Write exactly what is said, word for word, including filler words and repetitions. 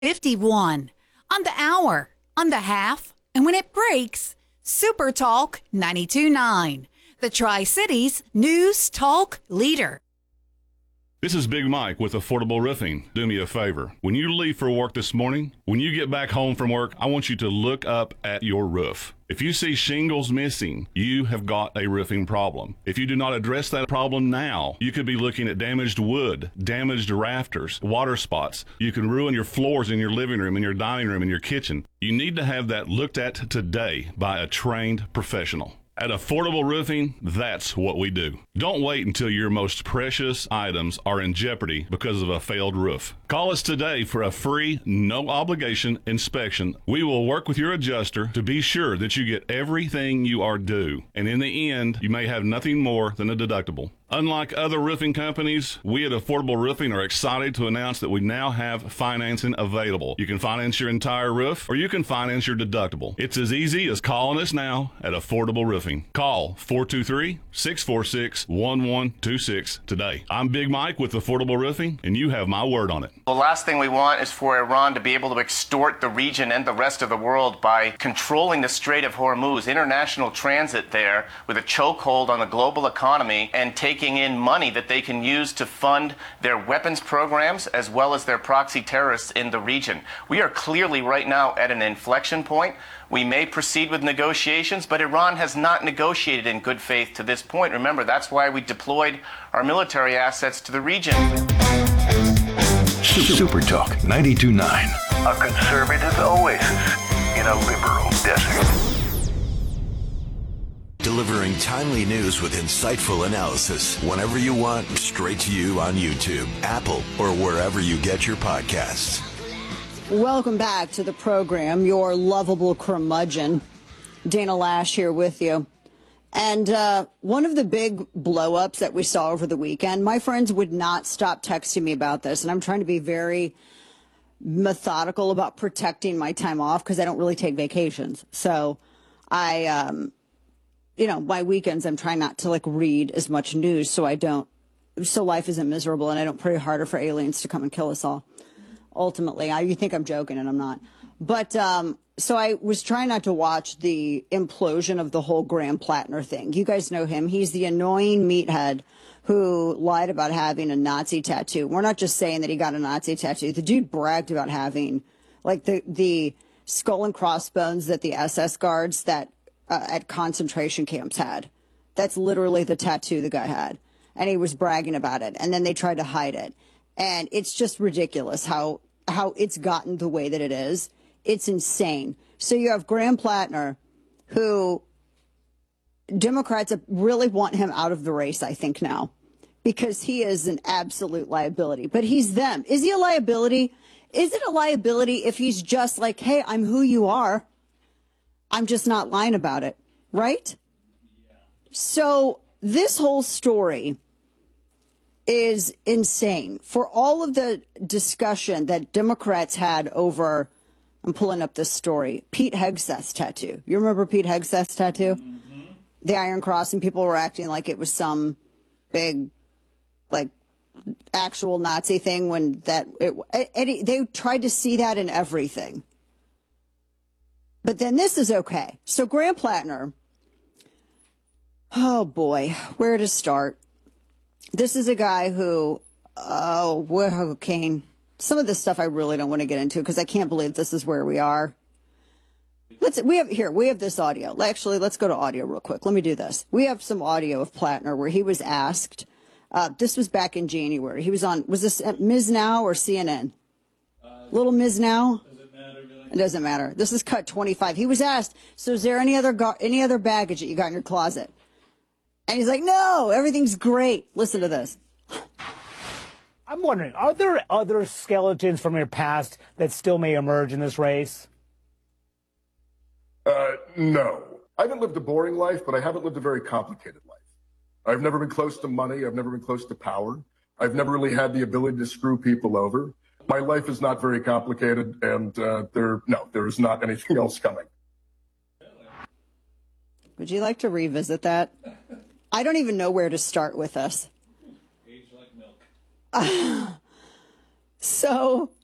fifty-one. On the hour, on the half, and when it breaks, Super Talk ninety-two point nine. The Tri-Cities News Talk Leader. This is Big Mike with Affordable Roofing. Do me a favor. When you leave for work this morning, when you get back home from work, I want you to look up at your roof. If you see shingles missing, you have got a roofing problem. If you do not address that problem now, you could be looking at damaged wood, damaged rafters, water spots. You can ruin your floors in your living room, in your dining room, in your kitchen. You need to have that looked at today by a trained professional. At Affordable Roofing, that's what we do. Don't wait until your most precious items are in jeopardy because of a failed roof. Call us today for a free, no-obligation inspection. We will work with your adjuster to be sure that you get everything you are due. And in the end, you may have nothing more than a deductible. Unlike other roofing companies, we at Affordable Roofing are excited to announce that we now have financing available. You can finance your entire roof, or you can finance your deductible. It's as easy as calling us now at Affordable Roofing. Call four two three, six four six, one one two six today. I'm Big Mike with Affordable Roofing, and you have my word on it. The last thing we want is for Iran to be able to extort the region and the rest of the world by controlling the Strait of Hormuz, international transit there, with a chokehold on the global economy, and taking in money that they can use to fund their weapons programs as well as their proxy terrorists in the region. We are clearly right now at an inflection point. We may proceed with negotiations, but Iran has not negotiated in good faith to this point. Remember, that's why we deployed our military assets to the region. Super Talk ninety-two point nine. A conservative oasis in a liberal desert. Delivering timely news with insightful analysis whenever you want, straight to you on YouTube, Apple, or wherever you get your podcasts. Welcome back to the program, your lovable curmudgeon. Dana Lash here with you. And uh, one of the big blow-ups that we saw over the weekend, my friends would not stop texting me about this, and I'm trying to be very methodical about protecting my time off because I don't really take vacations. So I... um you know, my weekends, I'm trying not to like read as much news so I don't, so life isn't miserable and I don't pray harder for aliens to come and kill us all. Ultimately, I, you think I'm joking and I'm not. But um, so I was trying not to watch the implosion of the whole Graham Plattner thing. You guys know him. He's the annoying meathead who lied about having a Nazi tattoo. We're not just saying that he got a Nazi tattoo. The dude bragged about having like the, the skull and crossbones that the S S guards that Uh, at concentration camps had. That's literally the tattoo the guy had. And he was bragging about it. And then they tried to hide it. And it's just ridiculous how how it's gotten the way that it is. It's insane. So you have Graham Plattner, who Democrats really want him out of the race, I think, now. Because he is an absolute liability. But he's them. Is he a liability? Is it a liability if he's just like, hey, I'm who you are? I'm just not lying about it, right? Yeah. So this whole story is insane. For all of the discussion that Democrats had over, I'm pulling up this story, Pete Hegseth's tattoo. You remember Pete Hegseth's tattoo? Mm-hmm. The Iron Cross, and people were acting like it was some big, like, actual Nazi thing when that, it, it, they tried to see that in everything. But then this is okay. So Graham Plattner, oh boy, where to start? This is a guy who, oh, whoa, Kane. Some of this stuff I really don't want to get into because I can't believe this is where we are. Let's, we have, here, we have this audio. Actually, let's go to audio real quick. Let me do this. We have some audio of Plattner where he was asked, uh, this was back in January. He was on, was this Miz Now or C N N? Uh, Little Miz Now? It doesn't matter. This is cut twenty-five. He was asked, so is there any other go- any other baggage that you got in your closet? And he's like, no, everything's great. Listen to this. I'm wondering, are there other skeletons from your past that still may emerge in this race? Uh, no. I haven't lived a boring life, but I haven't lived a very complicated life. I've never been close to money. I've never been close to power. I've never really had the ability to screw people over. My life is not very complicated, and uh, there, no, there is not anything else coming. Would you like to revisit that? I don't even know where to start with this. Age like milk. Uh, so